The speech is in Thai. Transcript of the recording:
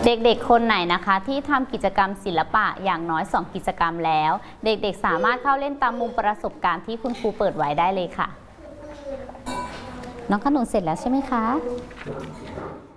เด็กๆคนไหนนะคะที่ทำกิจกรรมศิลปะอย่างน้อย2กิจกรรมแล้วเด็กๆสามารถเข้าเล่นตามมุมประสบการณ์ที่คุณครูเปิดไว้ได้เลยค่ะน้องขนุนเสร็จแล้วใช่ไหมคะ